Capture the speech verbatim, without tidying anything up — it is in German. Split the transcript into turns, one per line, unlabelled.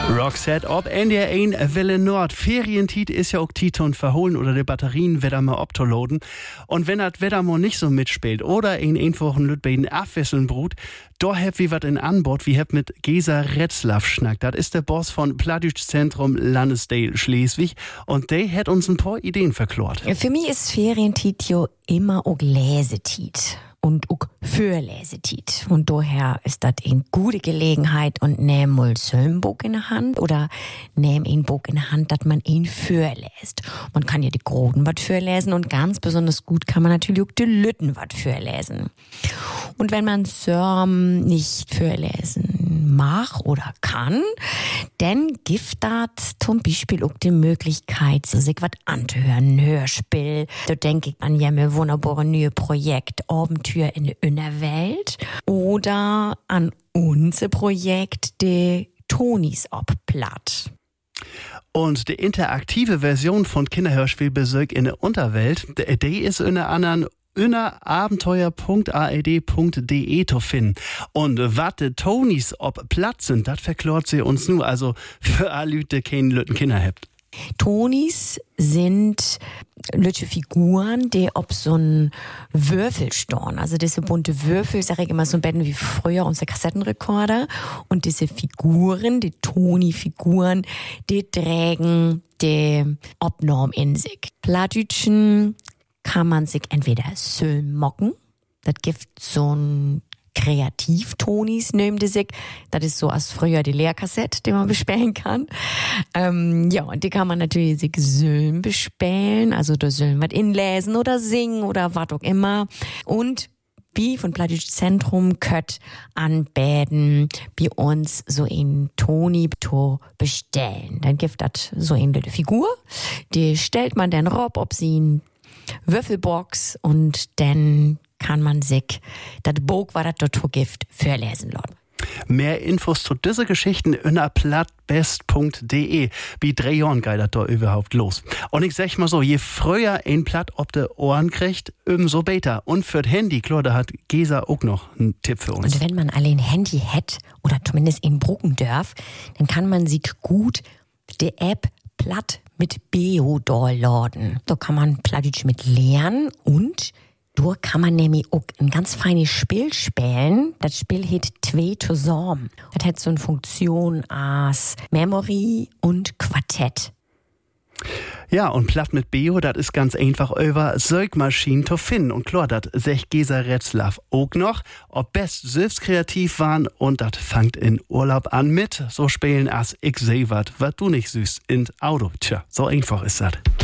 Roxette ob N D R eins Welle Nord. Ferientiet ist ja auch Titon verholen oder die Batterien wieder mal abzuladen. Und wenn das Wetter mal nicht so mitspielt oder in einfachen Lütbeiden abwechseln brut, da habt wir was in Anbord, wie habt mit Gesa Retzlaff schnackt. Das ist der Boss von Plattdeutsch-Zentrum Landesdale Schleswig und der hat uns ein paar Ideen verklort.
Für mich ist Ferientiet jo immer auch Lesetiet. Und auch Fürlesetit. Und daher ist das eine gute Gelegenheit und nehm mal so ein Buch in der Hand oder nehm ein Buch in der Hand, dass man ihn fürläst. Man kann ja die Groten was fürlesen und ganz besonders gut kann man natürlich auch die Lütten was fürlesen. Und wenn man Sörm nicht fürlesen mag oder kann, dann gibt das zum Beispiel auch die Möglichkeit, sich was anzuhören, ein Hörspiel. Da denke ich an ja mir wunderbare neue Projekt, Abenteuer in der Innerwelt oder an unser Projekt, die Tonis ob Platt.
Und die interaktive Version von Kinderhörspielbesuch in der Unterwelt, die ist in der anderen unter abenteuer punkt a e d punkt d e zu finden. Und was die Tonis ob Platz sind, das verklort sie uns nur. Also für alle Leute, die keine Lütten Kinder habt.
Tonis sind lütsche Figuren, die ob so ein Würfel storn. Also diese bunte Würfel, sag ich immer so ein Betten wie früher unser Kassettenrekorder. Und diese Figuren, die Toni-Figuren, die tragen die Obnorm in sich. Plattdütschen kann man sich entweder so mocken, das gibt so ein Kreativ-Tonis, nimmt sich. Das ist so als früher die Lehrkassette, die man bespähen kann. Ähm, ja, und die kann man natürlich sich Söln bespähen, also da Söln was inlesen oder singen oder was auch immer. Und wie von Plattdeutsch-Zentrum könnt anbeten, bei uns so ein Toni to bestellen. Dann gibt das so eine Figur, die stellt man dann rob, ob sie ein Würfelbox und dann kann man sich das Buch, was das dort gibt, verlesen lassen.
Mehr Infos zu dieser Geschichten unter plattbest punkt d e. Wie drei Jahren geht das da überhaupt los? Und ich sag mal so, je früher ein Platt ob de Ohren kriegt, umso besser. Und für das Handy, klar, da hat Gesa auch noch einen Tipp für uns.
Und wenn man alle ein Handy hat oder zumindest in brucken darf, dann kann man sich gut die App Platt mit Beo downloaden. Da kann man Plattdeutsch mit lernen und da kann man nämlich auch ein ganz feines Spiel spielen. Das Spiel heißt Zwei zusammen. Das hat so eine Funktion als Memory und Quartett.
Ja, und Platt mit Beo, das ist ganz einfach über Sögmaschinen zu finden. Und klar, das sech Gesa Retzlaff auch noch, ob best selbst kreativ waren und das fangt in Urlaub an mit so spielen als ich seh wat, wat du nicht süß in Auto. Tja, so einfach ist das.